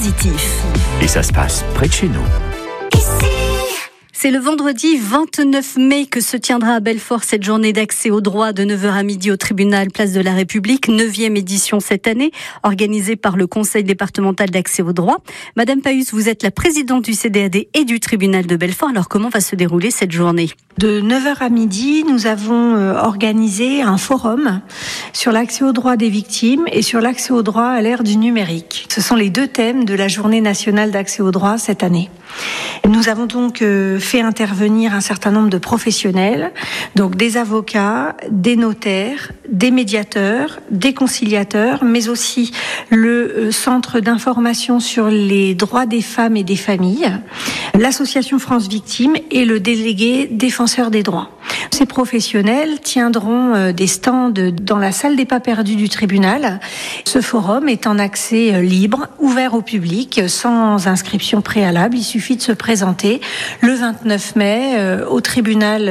positif. Et ça se passe près de chez nous. C'est le vendredi 29 mai que se tiendra à Belfort cette journée d'accès au droit de 9h à midi au tribunal Place de la République, 9e édition cette année, organisée par le Conseil départemental d'accès au droit. Madame Paüs, vous êtes la présidente du CDAD et du tribunal de Belfort. Alors comment va se dérouler cette journée ? De 9h à midi, nous avons organisé un forum sur l'accès au droit des victimes et sur l'accès au droit à l'ère du numérique. Ce sont les deux thèmes de la journée nationale d'accès au droit cette année. Nous avons donc fait intervenir un certain nombre de professionnels, donc des avocats, des notaires, des médiateurs, des conciliateurs, mais aussi le Centre d'information sur les droits des femmes et des familles, l'association France Victimes et le délégué défenseur des droits. Ces professionnels tiendront des stands dans la salle des pas perdus du tribunal. Ce forum est en accès libre, ouvert au public, sans inscription préalable. Il suffit de se présenter le 29 mai au tribunal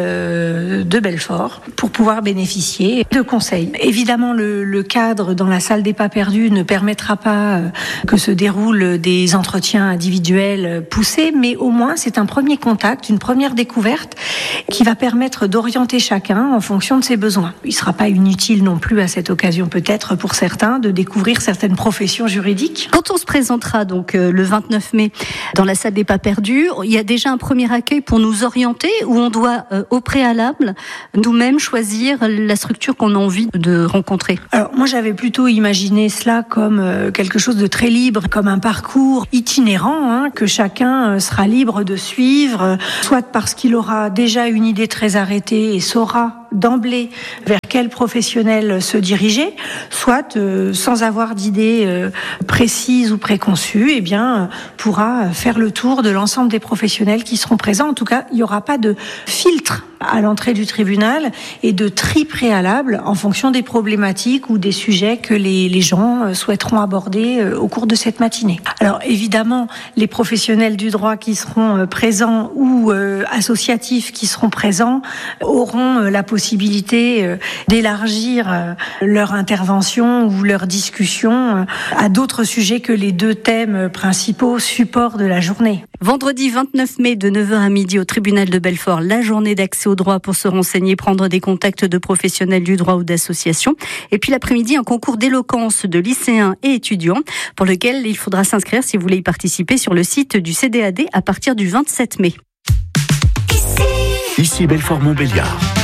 de Belfort pour pouvoir bénéficier de conseils. Évidemment, le cadre dans la salle des pas perdus ne permettra pas que se déroulent des entretiens individuels poussés, mais au moins c'est un premier contact, une première découverte qui va permettre d'orienter chacun en fonction de ses besoins. Il ne sera pas inutile non plus à cette occasion peut-être pour certains de découvrir certaines professions juridiques. Quand on se présentera donc le 29 mai dans la salle des pas perdus, il y a déjà un premier accueil pour nous orienter où on doit au préalable nous-mêmes choisir la structure qu'on a envie de rencontrer. Alors moi j'avais plutôt imaginé cela comme quelque chose de très libre, comme un parcours itinérant que chacun sera libre de suivre, soit parce qu'il aura déjà une idée très arrêtée et saura d'emblée vers quel professionnel se diriger, soit sans avoir d'idée précise ou préconçue, pourra faire le tour de l'ensemble des professionnels qui seront présents. En tout cas, il n'y aura pas de filtre à l'entrée du tribunal et de tri préalable en fonction des problématiques ou des sujets que les gens souhaiteront aborder au cours de cette matinée. Alors évidemment, les professionnels du droit qui seront présents ou associatifs qui seront présents auront la possibilité d'élargir leur intervention ou leur discussion à d'autres sujets que les deux thèmes principaux supports de la journée. Vendredi 29 mai de 9h à midi au tribunal de Belfort, la journée d'accès au droit pour se renseigner, prendre des contacts de professionnels du droit ou d'associations. Et puis l'après-midi, un concours d'éloquence de lycéens et étudiants pour lequel il faudra s'inscrire si vous voulez y participer sur le site du CDAD à partir du 27 mai. Ici Belfort-Montbéliard.